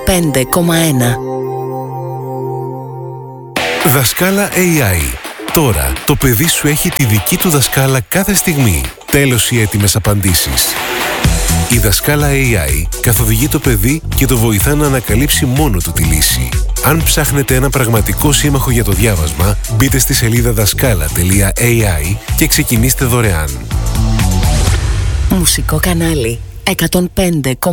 105,1. Δασκάλα AI. Τώρα το παιδί σου έχει τη δική του δασκάλα κάθε στιγμή. Τέλος οι έτοιμες απαντήσεις. Η Δασκάλα AI καθοδηγεί το παιδί και το βοηθά να ανακαλύψει μόνο του τη λύση. Αν ψάχνετε ένα πραγματικό σύμμαχο για το διάβασμα, μπείτε στη σελίδα δασκάλα.ai και ξεκινήστε δωρεάν. Μουσικό κανάλι 105,1.